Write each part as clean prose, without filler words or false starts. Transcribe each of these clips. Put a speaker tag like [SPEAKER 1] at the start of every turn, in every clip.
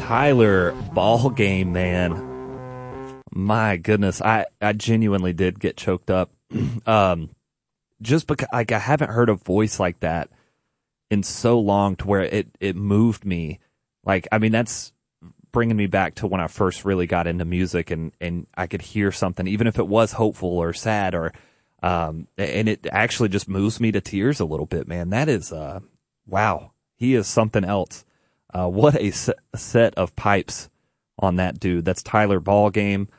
[SPEAKER 1] Tyler Ball Game, man. My goodness, I genuinely did get choked up. Just because I haven't heard a voice like that in so long to where it moved me. Like, I mean, that's bringing me back to when I first really got into music and I could hear something, even if it was hopeful or sad or, and it actually just moves me to tears a little bit, man. That is, wow. He is something else. What a set of pipes on that dude. That's Tyler Ball Game.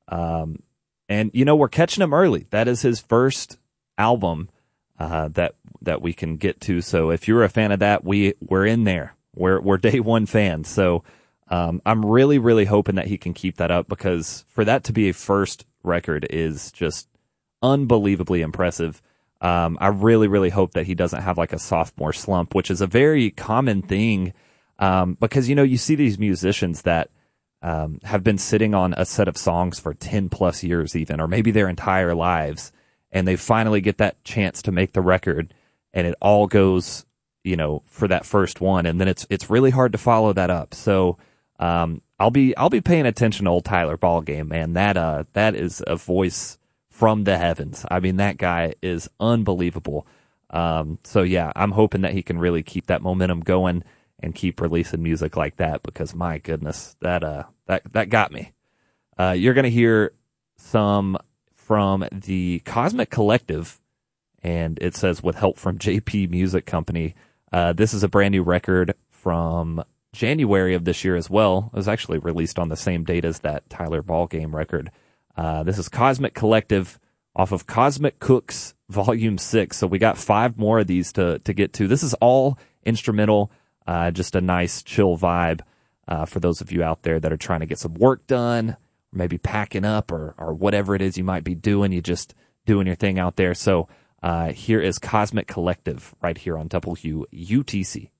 [SPEAKER 1] And you know, we're catching him early. That is his first album, that we can get to. So if you're a fan of that, we're in there. We're day one fans. So, I'm really, really hoping that he can keep that up, because for that to be a first record is just unbelievably impressive. I really, really hope that he doesn't have like a sophomore slump, which is a very common thing. Because, you know, you see these musicians that, have been sitting on a set of songs for 10 plus years even, or maybe their entire lives, and they finally get that chance to make the record, and it all goes, you know, for that first one, and then it's really hard to follow that up. So, I'll be paying attention to old Tyler Ball Game, man. That is a voice from the heavens. I mean, that guy is unbelievable. So yeah, I'm hoping that he can really keep that momentum going and keep releasing music like that, because my goodness, that got me. You're going to hear some from the Cosmic Collective, and it says with help from JP Music Company. This is a brand new record from January of this year as well. It was actually released on the same date as that Tyler Ball Game record. This is Cosmic Collective off of Cosmic Cooks Volume 6. So we got 5 more of these to get to. This is all instrumental, just a nice chill vibe for those of you out there that are trying to get some work done, or maybe packing up, or whatever it is you might be doing. You just doing your thing out there. So here is Cosmic Collective right here on WUTC.